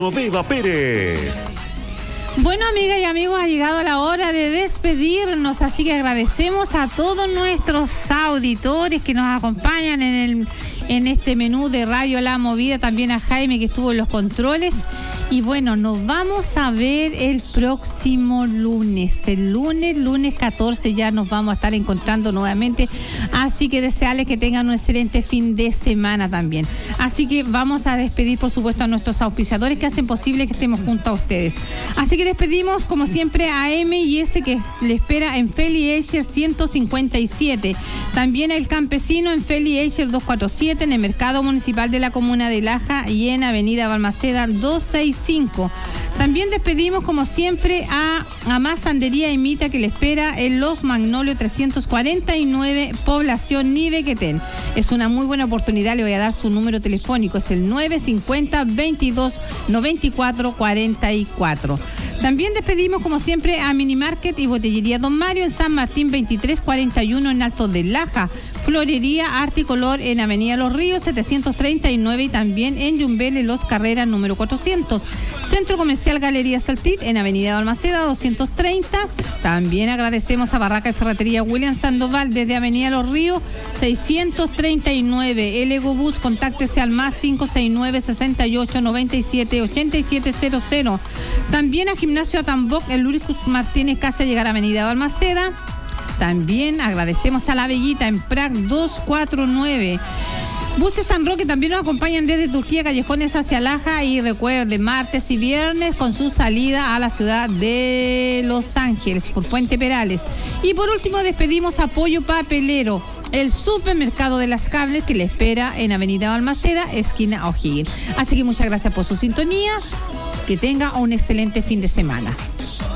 Beba Pérez. Bueno, amigas y amigos, ha llegado la hora de despedirnos, así que agradecemos a todos nuestros auditores que nos acompañan en este menú de Radio La Movida, también a Jaime que estuvo en los controles. Y bueno, nos vamos a ver el próximo lunes. El lunes 14 ya nos vamos a estar encontrando nuevamente. Así que desearles que tengan un excelente fin de semana también. Así que vamos a despedir, por supuesto, a nuestros auspiciadores que hacen posible que estemos junto a ustedes. Así que despedimos, como siempre, a M&S que le espera en Feli Eicher 157. También El Campesino en Feli Eicher 247, en el Mercado Municipal de la Comuna de Laja y en Avenida Balmaceda 265. También despedimos, como siempre, a Más Sandería y Mita que le espera en Los Magnolios 349, población Nivequetén. Es una muy buena oportunidad, le voy a dar su número telefónico, es el 950-22-94-44. También despedimos, como siempre, a Minimarket y Botellería Don Mario en San Martín 2341 en Alto de Laja. Florería Arte y Color en Avenida Los Ríos 739 y también en Yumbel Los Carreras número 400. Centro Comercial Galería Saltit en Avenida Balmaceda 230. También agradecemos a Barraca y Ferretería William Sandoval desde Avenida Los Ríos 639. El Egobús, contáctese al más 569-6897-8700. También a Gimnasio Atamboc, el Luis Martínez Casa llegar a Avenida Balmaceda. También agradecemos a La Bellita en Prac 249. Buses San Roque también nos acompañan desde Turquía, Callejones hacia Laja, y recuerden, martes y viernes con su salida a la ciudad de Los Ángeles por Puente Perales. Y por último despedimos a Pollo Papelero, el supermercado de Las Cables que le espera en Avenida Balmaceda, esquina O'Higgins. Así que muchas gracias por su sintonía, que tenga un excelente fin de semana.